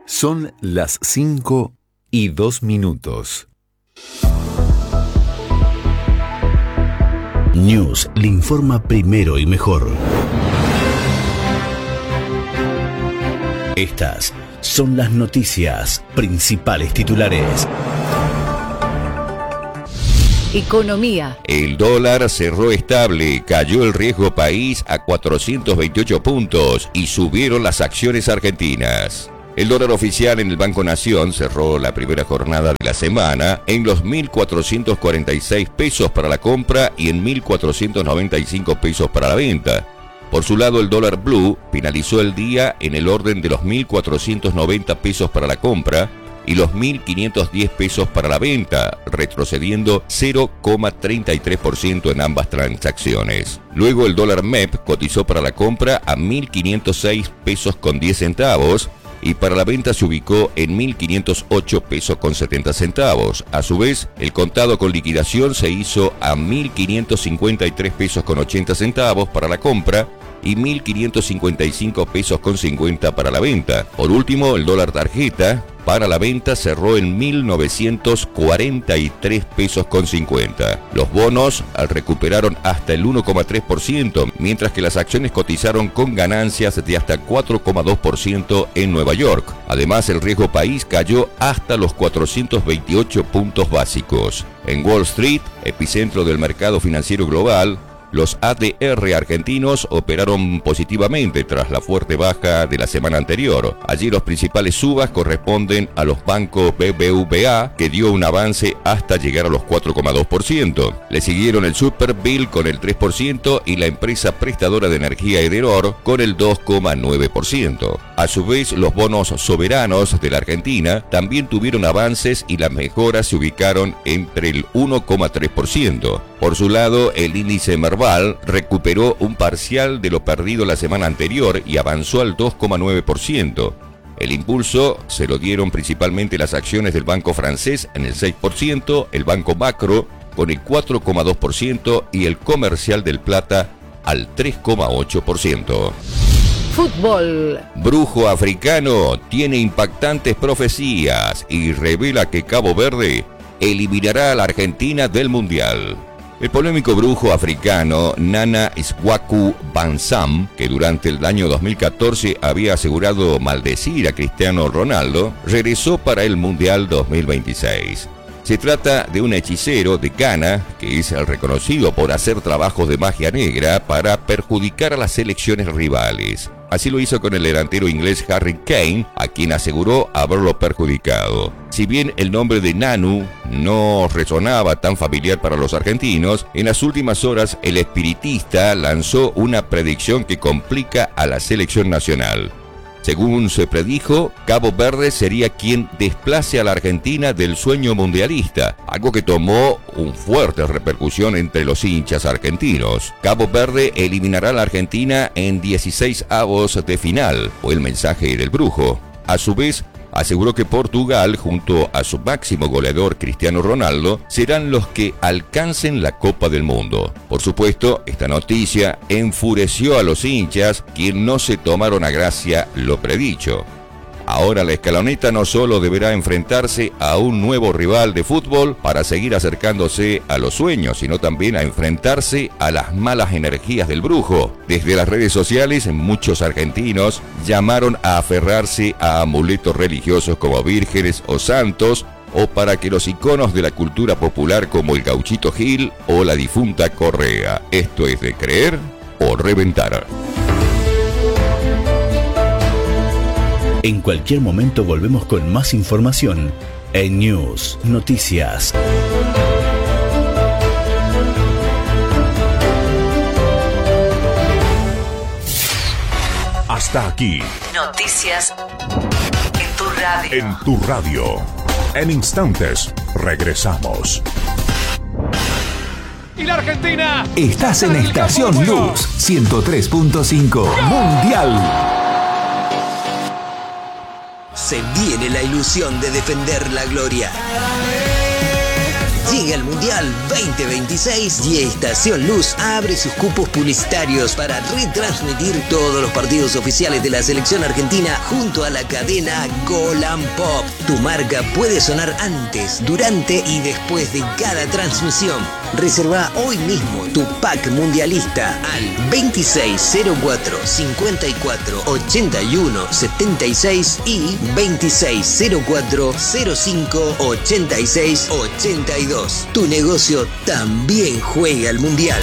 Son las 5:02. News le informa primero y mejor. Estas son las noticias, principales titulares. Economía. El dólar cerró estable, cayó el riesgo país a 428 puntos y subieron las acciones argentinas. El dólar oficial en el Banco Nación cerró la primera jornada de la semana en los 1.446 pesos para la compra y en 1.495 pesos para la venta. Por su lado, el dólar blue finalizó el día en el orden de los 1.490 pesos para la compra y los 1.510 pesos para la venta, retrocediendo 0,33% en ambas transacciones. Luego el dólar MEP cotizó para la compra a 1.506 pesos con 10 centavos y para la venta se ubicó en 1.508 pesos con 70 centavos. A su vez, el contado con liquidación se hizo a 1.553 pesos con 80 centavos para la compra y 1.555 pesos con 50 para la venta. Por último, el dólar tarjeta para la venta cerró en 1.943 pesos con 50. Los bonos recuperaron hasta el 1,3%, mientras que las acciones cotizaron con ganancias de hasta 4,2% en Nueva York. Además, el riesgo país cayó hasta los 428 puntos básicos. En Wall Street, epicentro del mercado financiero global, los ADR argentinos operaron positivamente tras la fuerte baja de la semana anterior. Allí los principales subas corresponden a los bancos BBVA, que dio un avance hasta llegar a los 4,2%. Le siguieron el Superbill con el 3% y la empresa prestadora de energía Ederor con el 2,9%. A su vez, los bonos soberanos de la Argentina también tuvieron avances y las mejoras se ubicaron entre el 1,3%. Por su lado, el índice Merval recuperó un parcial de lo perdido la semana anterior y avanzó al 2,9%. El impulso se lo dieron principalmente las acciones del Banco Francés en el 6%, el Banco Macro con el 4,2% y el Comercial del Plata al 3,8%. Fútbol. Brujo africano tiene impactantes profecías y revela que Cabo Verde eliminará a la Argentina del Mundial. El polémico brujo africano Nana Swaku Bansam, que durante el año 2014 había asegurado maldecir a Cristiano Ronaldo, regresó para el Mundial 2026. Se trata de un hechicero de Ghana que es reconocido por hacer trabajos de magia negra para perjudicar a las selecciones rivales. Así lo hizo con el delantero inglés Harry Kane, a quien aseguró haberlo perjudicado. Si bien el nombre de Nanu no resonaba tan familiar para los argentinos, en las últimas horas el espiritista lanzó una predicción que complica a la selección nacional. Según se predijo, Cabo Verde sería quien desplace a la Argentina del sueño mundialista, algo que tomó una fuerte repercusión entre los hinchas argentinos. Cabo Verde eliminará a la Argentina en 16avos de final, fue el mensaje del brujo. A su vez, aseguró que Portugal, junto a su máximo goleador Cristiano Ronaldo, serán los que alcancen la Copa del Mundo. Por supuesto, esta noticia enfureció a los hinchas, quienes no se tomaron a gracia lo predicho. Ahora la escaloneta no solo deberá enfrentarse a un nuevo rival de fútbol para seguir acercándose a los sueños, sino también a enfrentarse a las malas energías del brujo. Desde las redes sociales, muchos argentinos llamaron a aferrarse a amuletos religiosos como vírgenes o santos, o para que los iconos de la cultura popular como el Gauchito Gil o la difunta Correa. Esto es de creer o reventar. En cualquier momento volvemos con más información en News Noticias. Hasta aquí. Noticias en tu radio. En tu radio. En instantes regresamos. Y la Argentina. Estás en Estación Luz 103.5 Mundial. Se viene la ilusión de defender la gloria. Llega el Mundial 2026 y Estación Luz abre sus cupos publicitarios para retransmitir todos los partidos oficiales de la selección argentina junto a la cadena Golan Pop. Tu marca puede sonar antes, durante y después de cada transmisión. Reserva hoy mismo tu pack mundialista al 2604 54 81 76 y 2604 05 86 82. Tu negocio también juega al Mundial.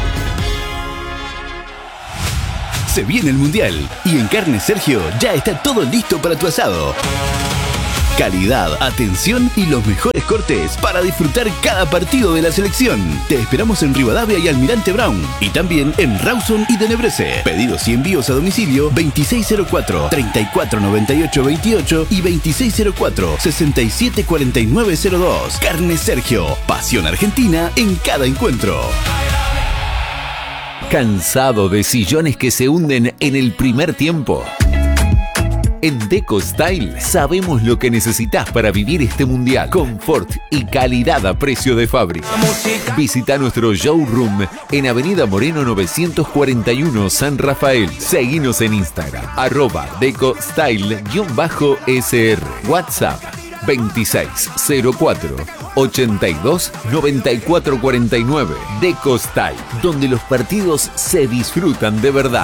Se viene el Mundial y en Carnes Sergio ya está todo listo para tu asado. Calidad, atención y los mejores cortes para disfrutar cada partido de la selección. Te esperamos en Rivadavia y Almirante Brown y también en Rawson y Tenebrese. Pedidos y envíos a domicilio 2604 3498 28 y 2604 674902. Carnes Sergio, pasión argentina en cada encuentro. ¿Cansado de sillones que se hunden en el primer tiempo? En Deco Style sabemos lo que necesitas para vivir este mundial. Confort y calidad a precio de fábrica. Visita nuestro showroom en Avenida Moreno 941 San Rafael. Seguinos en Instagram @DecoStyle_SR. WhatsApp 2604 82 94 49. Deco Style, donde los partidos se disfrutan de verdad.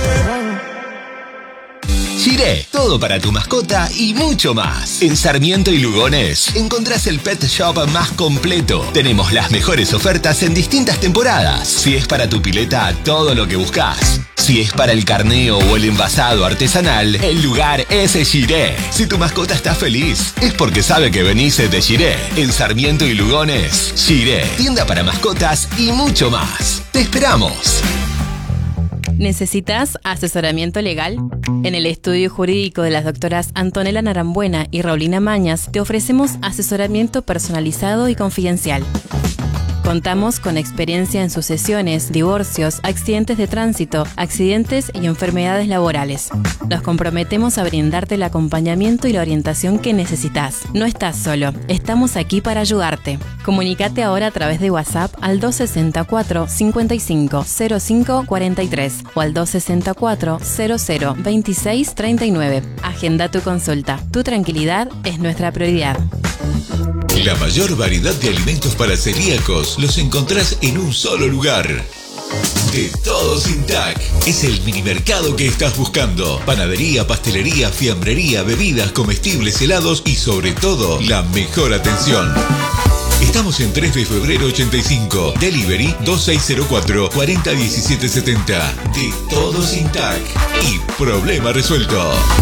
Giré, todo para tu mascota y mucho más. En Sarmiento y Lugones encontrás el pet shop más completo. Tenemos las mejores ofertas en distintas temporadas. Si es para tu pileta, todo lo que buscas. Si es para el carneo o el envasado artesanal, el lugar es Giré. Si tu mascota está feliz, es porque sabe que venís de Giré. En Sarmiento y Lugones, Giré, tienda para mascotas y mucho más. ¡Te esperamos! ¿Necesitas asesoramiento legal? En el estudio jurídico de las doctoras Antonella Narambuena y Raulina Mañas te ofrecemos asesoramiento personalizado y confidencial. Contamos con experiencia en sucesiones, divorcios, accidentes de tránsito, accidentes y enfermedades laborales. Nos comprometemos a brindarte el acompañamiento y la orientación que necesitas. No estás solo, estamos aquí para ayudarte. Comunícate ahora a través de WhatsApp al 264 55 05 43 o al 264 00 26 39. Agenda tu consulta. Tu tranquilidad es nuestra prioridad. La mayor variedad de alimentos para celíacos los encontrás en un solo lugar. De Todo Sin Tac. Es el minimercado que estás buscando. Panadería, pastelería, fiambrería, bebidas, comestibles, helados y sobre todo, la mejor atención. Estamos en 3 de febrero 85. Delivery 2604 401770. De Todo Sin Tac. Y problema resuelto.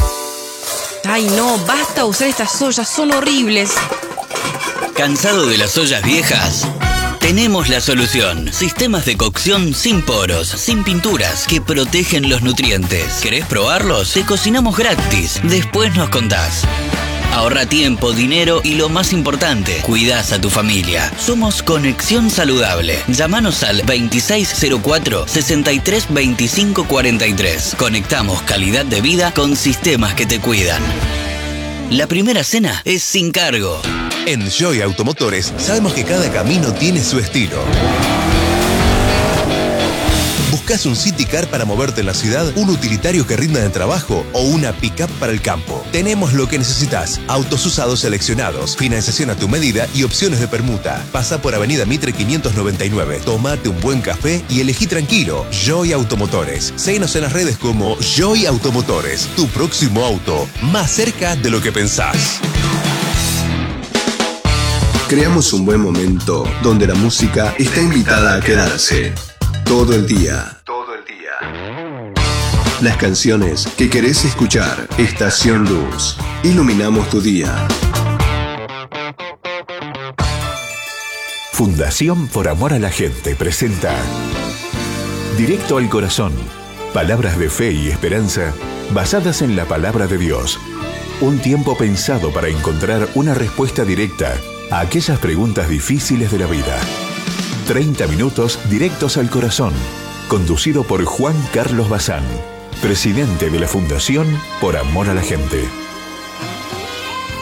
Ay no, basta usar estas ollas, son horribles. ¿Cansado de las ollas viejas? Tenemos la solución. Sistemas de cocción sin poros, sin pinturas, que protegen los nutrientes. ¿Querés probarlos? Te cocinamos gratis. Después nos contás. Ahorra tiempo, dinero y lo más importante, cuidás a tu familia. Somos Conexión Saludable. Llámanos al 2604 63 25 43. Conectamos calidad de vida con sistemas que te cuidan. La primera cena es sin cargo. En Joy Automotores sabemos que cada camino tiene su estilo. ¿Buscas un City Car para moverte en la ciudad, un utilitario que rinda en el trabajo o una pick-up para el campo? Tenemos lo que necesitas. Autos usados seleccionados, financiación a tu medida y opciones de permuta. Pasa por Avenida Mitre 599. Tómate un buen café y elegí tranquilo. Joy Automotores. Síguenos en las redes como Joy Automotores. Tu próximo auto, más cerca de lo que pensás. Creamos un buen momento donde la música está invitada a quedarse. Todo el día. Las canciones que querés escuchar. Estación Luz. Iluminamos tu día. Fundación Por Amor a la Gente presenta Directo al Corazón. Palabras de fe y esperanza basadas en la palabra de Dios. Un tiempo pensado para encontrar una respuesta directa a aquellas preguntas difíciles de la vida. 30 minutos directos al corazón. Conducido por Juan Carlos Bazán, presidente de la Fundación Por Amor a la Gente.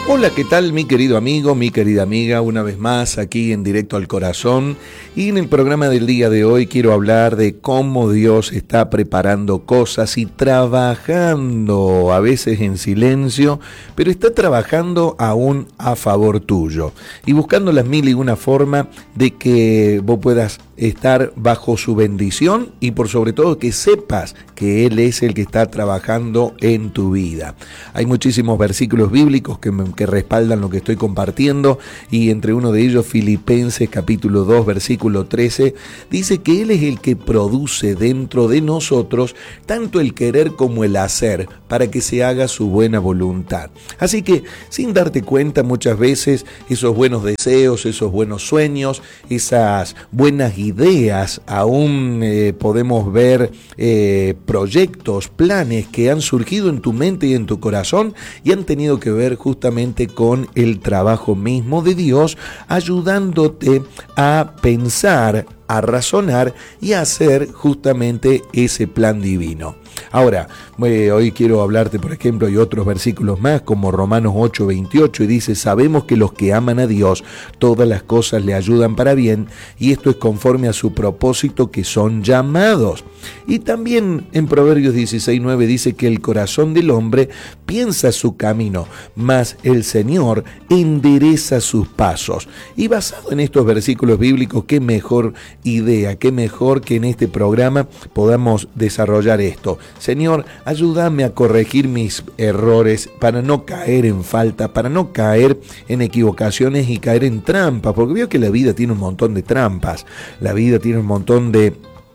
Hola, ¿qué tal mi querido amigo, mi querida amiga? Una vez más aquí en Directo al Corazón, y en el programa del día de hoy quiero hablar de cómo Dios está preparando cosas y trabajando, a veces en silencio, pero está trabajando aún a favor tuyo y buscando las mil y una formas de que vos puedas estar bajo su bendición y por sobre todo que sepas que Él es el que está trabajando en tu vida. Hay muchísimos versículos bíblicos que respaldan lo que estoy compartiendo, y entre uno de ellos Filipenses capítulo 2 versículo 13 dice que Él es el que produce dentro de nosotros tanto el querer como el hacer para que se haga su buena voluntad. Así que sin darte cuenta muchas veces esos buenos deseos, esos buenos sueños, esas buenas ideas, aún podemos ver proyectos, planes que han surgido en tu mente y en tu corazón y han tenido que ver justamente con el trabajo mismo de Dios, ayudándote a pensar, a razonar y a hacer justamente ese plan divino. Ahora, hoy quiero hablarte, por ejemplo, hay otros versículos más, como Romanos 8:28, y dice: sabemos que los que aman a Dios, todas las cosas le ayudan para bien, y esto es conforme a su propósito que son llamados. Y también en Proverbios 16:9 dice que el corazón del hombre piensa su camino, mas el Señor endereza sus pasos. Y basado en estos versículos bíblicos, qué mejor idea, qué mejor que en este programa podamos desarrollar esto. Señor, ayúdame a corregir mis errores para no caer en falta, para no caer en equivocaciones y caer en trampas, porque veo que la vida tiene un montón de trampas, la vida tiene un montón de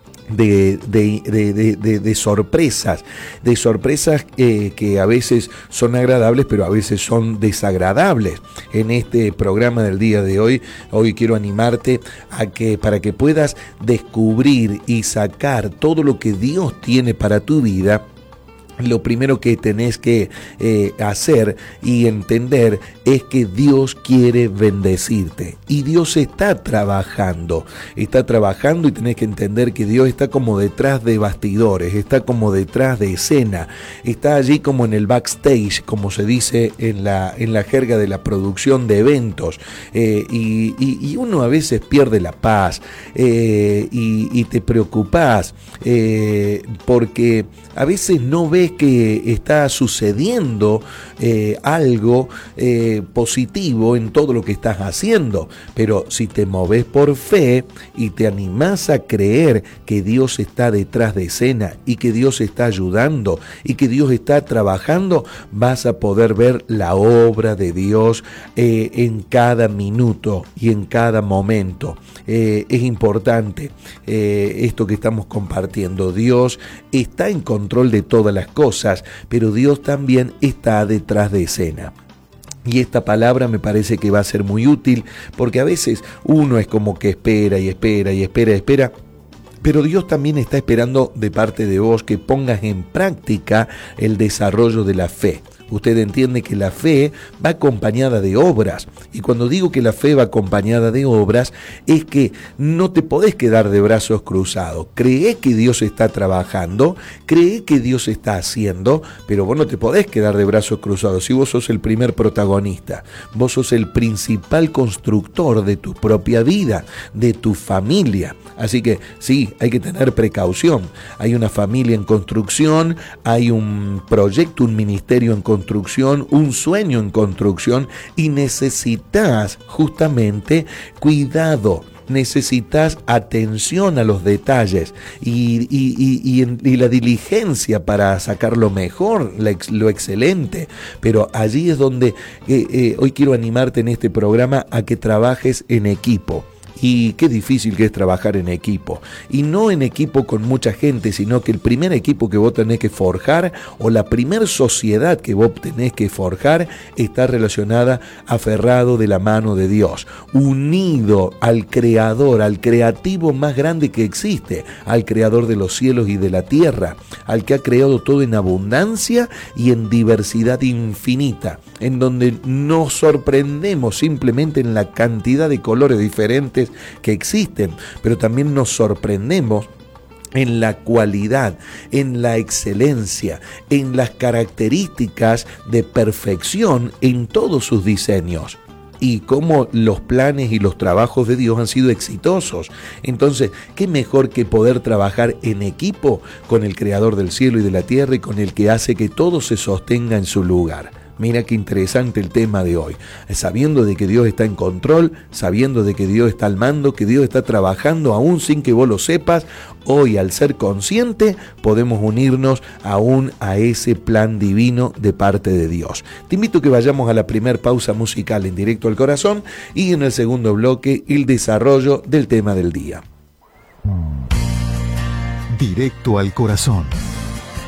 sorpresas, que a veces son agradables, pero a veces son desagradables. En este programa del día de hoy quiero animarte a que para que puedas descubrir y sacar todo lo que Dios tiene para tu vida. Lo primero que tenés que hacer y entender es que Dios quiere bendecirte y Dios está trabajando y tenés que entender que Dios está como detrás de bastidores, está como detrás de escena, está allí como en el backstage, como se dice en la jerga de la producción de eventos, y uno a veces pierde la paz y te preocupás porque a veces no ves que está sucediendo algo positivo en todo lo que estás haciendo, pero si te moves por fe y te animás a creer que Dios está detrás de escena y que Dios está ayudando y que Dios está trabajando, vas a poder ver la obra de Dios en cada minuto y en cada momento. Es importante esto que estamos compartiendo. Dios está en control de todas las cosas, pero Dios también está detrás de escena. Y esta palabra me parece que va a ser muy útil, porque a veces uno es como que espera, pero Dios también está esperando de parte de vos que pongas en práctica el desarrollo de la fe. Usted entiende que la fe va acompañada de obras. Y cuando digo que la fe va acompañada de obras, es que no te podés quedar de brazos cruzados. Cree que Dios está trabajando, cree que Dios está haciendo, pero vos no te podés quedar de brazos cruzados. Si vos sos el primer protagonista, vos sos el principal constructor de tu propia vida, de tu familia. Así que sí, hay que tener precaución. Hay una familia en construcción, hay un proyecto, un ministerio en construcción, un sueño en construcción, y necesitas justamente cuidado, necesitas atención a los detalles y la diligencia para sacar lo mejor, lo excelente. Pero allí es donde hoy quiero animarte en este programa a que trabajes en equipo. Y qué difícil que es trabajar en equipo. Y no en equipo con mucha gente, sino que el primer equipo que vos tenés que forjar, o la primer sociedad que vos tenés que forjar, está relacionada, aferrado de la mano de Dios, unido al Creador, al creativo más grande que existe, al Creador de los cielos y de la tierra, al que ha creado todo en abundancia y en diversidad infinita, en donde nos sorprendemos simplemente en la cantidad de colores diferentes que existen, pero también nos sorprendemos en la cualidad, en la excelencia, en las características de perfección en todos sus diseños. Y cómo los planes y los trabajos de Dios han sido exitosos. Entonces, ¿qué mejor que poder trabajar en equipo con el Creador del cielo y de la tierra y con el que hace que todo se sostenga en su lugar? Mira qué interesante el tema de hoy. Sabiendo de que Dios está en control, sabiendo de que Dios está al mando, que Dios está trabajando aún sin que vos lo sepas, hoy al ser consciente podemos unirnos aún a ese plan divino de parte de Dios. Te invito a que vayamos a la primer pausa musical en Directo al Corazón y en el segundo bloque el desarrollo del tema del día. Directo al Corazón.